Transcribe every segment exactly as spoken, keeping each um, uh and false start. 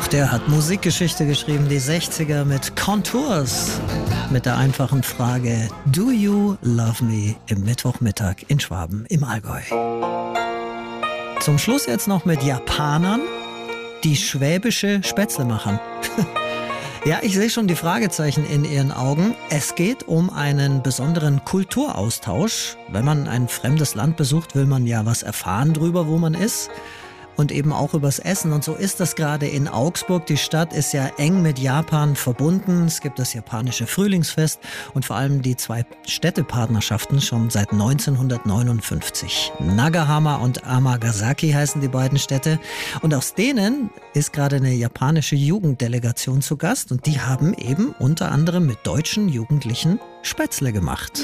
Auch der hat Musikgeschichte geschrieben, die sechziger mit Contours. Mit der einfachen Frage, Do you love me? Im Mittwochmittag in Schwaben im Allgäu. Zum Schluss jetzt noch mit Japanern, die schwäbische Spätzle machen. Ja, ich sehe schon die Fragezeichen in Ihren Augen. Es geht um einen besonderen Kulturaustausch. Wenn man ein fremdes Land besucht, will man ja was erfahren drüber, wo man ist. Und eben auch übers Essen. Und so ist das gerade in Augsburg. Die Stadt ist ja eng mit Japan verbunden. Es gibt das japanische Frühlingsfest und vor allem die zwei Städtepartnerschaften schon seit neunzehnhundertneunundfünfzig. Nagahama und Amagasaki heißen die beiden Städte. Und aus denen ist gerade eine japanische Jugenddelegation zu Gast. Und die haben eben unter anderem mit deutschen Jugendlichen Spätzle gemacht.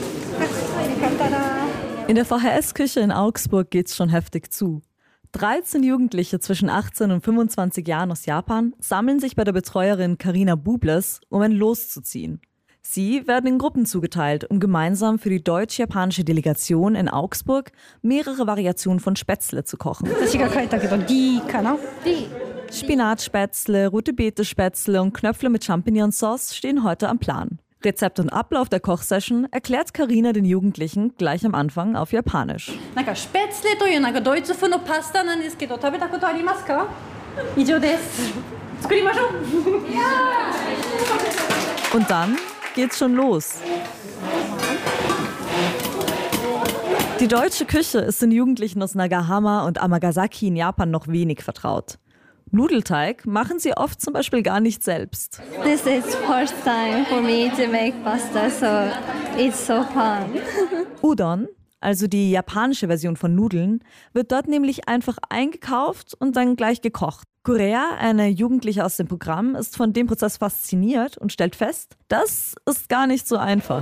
In der V H S-Küche in Augsburg geht's schon heftig zu. dreizehn Jugendliche zwischen achtzehn und fünfundzwanzig Jahren aus Japan sammeln sich bei der Betreuerin Carina Bubles, um ein Los zu ziehen. Sie werden in Gruppen zugeteilt, um gemeinsam für die deutsch-japanische Delegation in Augsburg mehrere Variationen von Spätzle zu kochen. Spinatspätzle, rote Beete-Spätzle und Knöpfle mit Champignonsauce stehen heute am Plan. Rezept und Ablauf der Kochsession erklärt Carina den Jugendlichen gleich am Anfang auf Japanisch. Und dann geht's schon los. Die deutsche Küche ist den Jugendlichen aus Nagahama und Amagasaki in Japan noch wenig vertraut. Nudelteig machen sie oft zum Beispiel gar nicht selbst. This is first time for me to make pasta, so it's so fun. Udon, also die japanische Version von Nudeln, wird dort nämlich einfach eingekauft und dann gleich gekocht. Korea, eine Jugendliche aus dem Programm, ist von dem Prozess fasziniert und stellt fest, das ist gar nicht so einfach.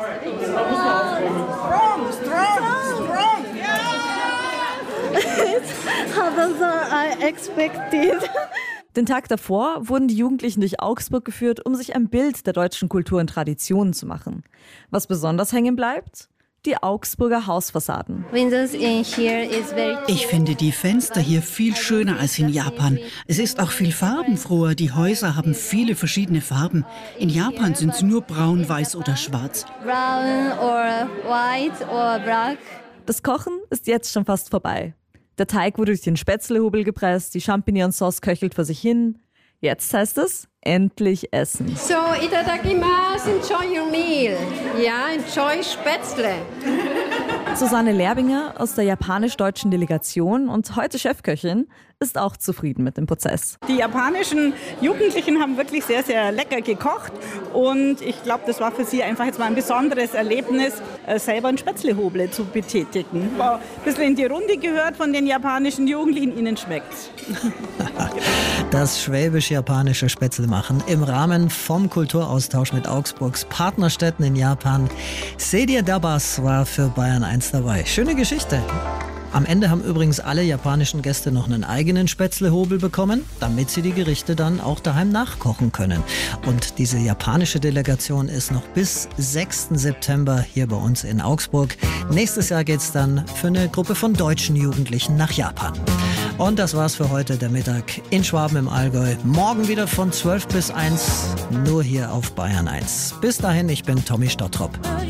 I expected. Den Tag davor wurden die Jugendlichen durch Augsburg geführt, um sich ein Bild der deutschen Kultur und Traditionen zu machen. Was besonders hängen bleibt? Die Augsburger Hausfassaden. Ich finde die Fenster hier viel schöner als in Japan. Es ist auch viel farbenfroher. Die Häuser haben viele verschiedene Farben. In Japan sind sie nur braun, weiß oder schwarz. Brown or white or black. Das Kochen ist jetzt schon fast vorbei. Der Teig wurde durch den Spätzlehobel gepresst, die Champignonsauce köchelt vor sich hin. Jetzt heißt es, endlich essen. So, itadakimasu, enjoy your meal. Ja, enjoy Spätzle. Susanne Lerbinger aus der japanisch-deutschen Delegation und heute Chefköchin ist auch zufrieden mit dem Prozess. Die japanischen Jugendlichen haben wirklich sehr, sehr lecker gekocht und ich glaube, das war für sie einfach jetzt mal ein besonderes Erlebnis, selber einen Spätzlehoble zu betätigen. War ein bisschen in die Runde gehört von den japanischen Jugendlichen, ihnen schmeckt's. Das schwäbisch-japanische Spätzlemachen im Rahmen vom Kulturaustausch mit Augsburgs Partnerstädten in Japan. Sedir Dabas war für Bayern eins dabei. Schöne Geschichte. Am Ende haben übrigens alle japanischen Gäste noch einen eigenen Spätzlehobel bekommen, damit sie die Gerichte dann auch daheim nachkochen können. Und diese japanische Delegation ist noch bis sechsten September hier bei uns in Augsburg. Nächstes Jahr geht's dann für eine Gruppe von deutschen Jugendlichen nach Japan. Und das war's für heute, der Mittag in Schwaben im Allgäu. Morgen wieder von zwölf bis eins, nur hier auf Bayern eins. Bis dahin, ich bin Tommy Stottrop.